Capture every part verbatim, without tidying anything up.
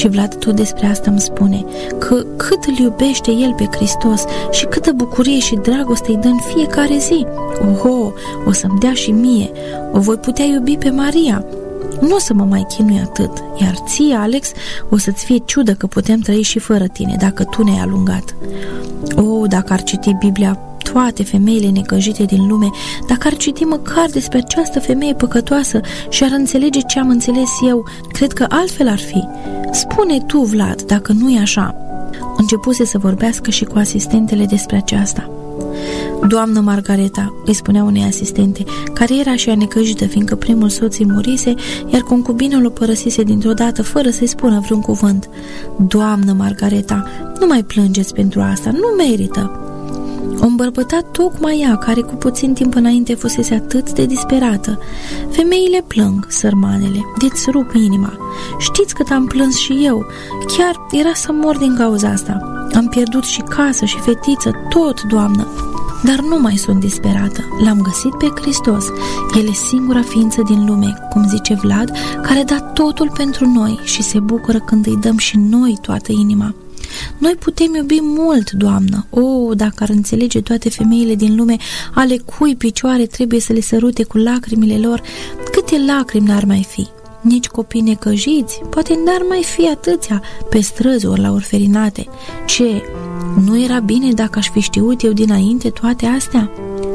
Și Vlad tot despre asta îmi spune, că cât îl iubește el pe Hristos și câtă bucurie și dragoste îi dă în fiecare zi. Oho, o să-mi dea și mie, o voi putea iubi pe Maria. Nu o să mă mai chinui atât, iar ție, Alex, o să-ți fie ciudă că putem trăi și fără tine, dacă tu ne-ai alungat. O, dacă ar citi Biblia toate femeile necăjite din lume, dacă ar citi măcar despre această femeie păcătoasă și ar înțelege ce am înțeles eu, cred că altfel ar fi. Spune tu, Vlad, dacă nu e așa. Începuse să vorbească și cu asistentele despre aceasta. Doamnă Margareta, îi spunea unei asistente, care era și ea necăjită, fiindcă primul soț îi murise, iar concubinul o părăsise dintr-o dată, fără să-i spună vreun cuvânt. Doamnă Margareta, nu mai plângeți pentru asta, nu merită. O îmbărbăta tocmai ea, care cu puțin timp înainte fusese atât de disperată. Femeile plâng, sărmanele, de-ți rup inima. Știți cât am plâns și eu, chiar era să mor din cauza asta. Am pierdut și casă și fetiță, tot, doamnă. Dar nu mai sunt disperată, l-am găsit pe Hristos. El e singura ființă din lume, cum zice Vlad, care dă totul pentru noi și se bucură când îi dăm și noi toată inima. Noi putem iubi mult, doamnă. O, dacă ar înțelege toate femeile din lume ale cui picioare trebuie să le sărute cu lacrimile lor, câte lacrimi n-ar mai fi. Nici copii necăjiți, poate n-ar mai fi atâția pe străzi ori la orfelinate. Ce, nu era bine dacă aș fi știut eu dinainte toate astea?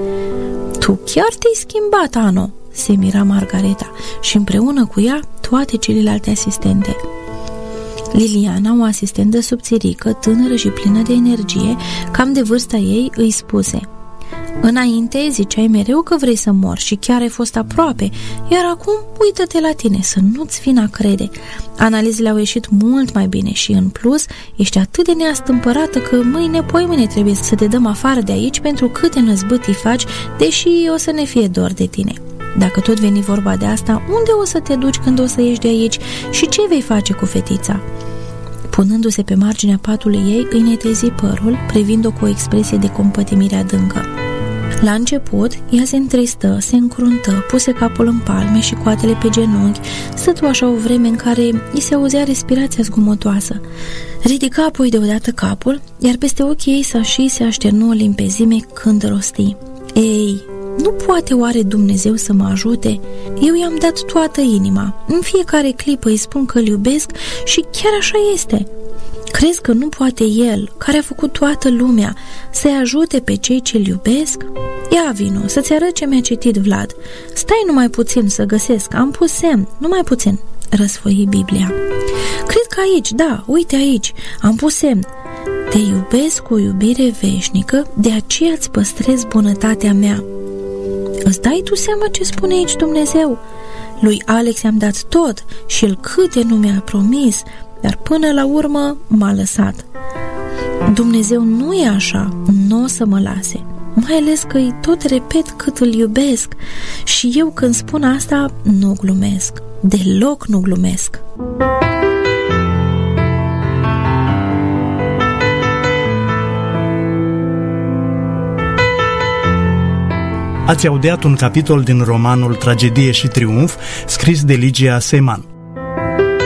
Tu chiar te-ai schimbat, Ano, se mira Margareta și împreună cu ea toate celelalte asistente. Liliana, o asistentă subțirică, tânără și plină de energie, cam de vârsta ei, îi spuse: înainte ziceai mereu că vrei să mori și chiar ai fost aproape, iar acum uită-te la tine, să nu-ți fii n-a crede. Analizele au ieșit mult mai bine și, în plus, ești atât de neastâmpărată că mâine, poimâine trebuie să te dăm afară de aici pentru câte năzbâtii faci, deși o să ne fie dor de tine. Dacă tot veni vorba de asta, unde o să te duci când o să ieși de aici și ce vei face cu fetița? Punându-se pe marginea patului ei, îi netezi părul, privind-o cu o expresie de compătimire adâncă. La început, ea se întristă, se încruntă, puse capul în palme și coatele pe genunchi, stătu așa o vreme în care îi se auzea respirația zgomotoasă. Ridica apoi deodată capul, iar peste ochii ei s-și se așternu o limpezime când rosti: ei, nu poate oare Dumnezeu să mă ajute? Eu i-am dat toată inima. În fiecare clipă îi spun că îl iubesc și chiar așa este. Crezi că nu poate El, care a făcut toată lumea, să-i ajute pe cei ce-L iubesc? Ia vino, să-ți arăt ce mi-a citit Vlad. Stai numai puțin să găsesc, am pus semn, numai puțin, răsfoi Biblia. Cred că aici, da, uite aici, am pus semn. Te iubesc cu o iubire veșnică, de aceea îți păstrez bunătatea mea. Îți dai tu seama ce spune aici Dumnezeu? Lui Alex i-am dat tot și el câte nu mi-a promis, dar până la urmă m-a lăsat. Dumnezeu nu e așa, nu o să mă lase, mai ales că îi tot repet cât îl iubesc și eu când spun asta nu glumesc, deloc nu glumesc. Ați audiat un capitol din romanul Tragedie și triumf, scris de Ligia Seman.